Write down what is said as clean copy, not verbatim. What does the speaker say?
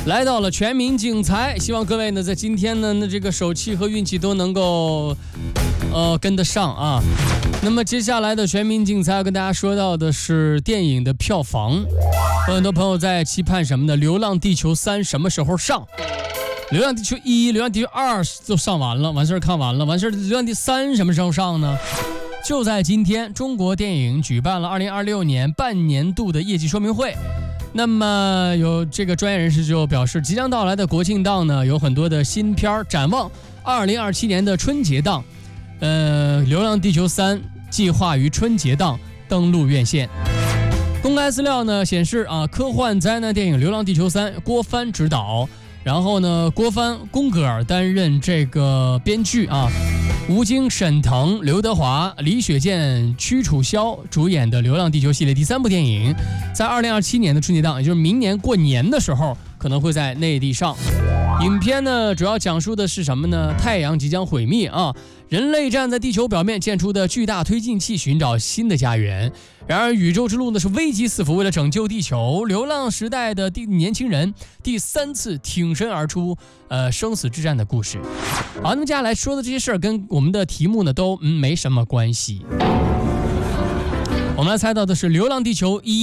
来到了全民竞猜，希望各位呢在今天呢这个手气和运气都能够跟得上啊。那么接下来的全民竞猜要跟大家说到的是电影的票房，很多朋友在期盼什么呢？《流浪地球3》什么时候上？《流浪地球1》《流浪地球2》都上完了，完事儿看完了，完事儿《流浪地球3》什么时候上呢？就在今天，中国电影举办了2026年半年度的业绩说明会。那么有这个专业人士就表示，即将到来的国庆档呢，有很多的新片展望2027年的春节档。流浪地球3计划于春节档登陆院线。公开资料呢显示啊，科幻灾难电影《流浪地球3》郭帆执导，然后呢郭帆、宫格尔担任这个编剧啊。吴京、沈腾、刘德华、李雪健、屈楚萧主演的《流浪地球》系列第3部电影，在2027年的春节档，也就是明年过年的时候，可能会在内地上。影片呢，主要讲述的是什么呢？太阳即将毁灭啊！人类站在地球表面建出的巨大推进器，寻找新的家园。然而，宇宙之路呢是危机四伏，为了拯救地球，流浪时代的年轻人第3次挺身而出，生死之战的故事。好，那么接下来说的这些事儿跟我们的题目呢都没什么关系。我们来猜到的是《流浪地球1》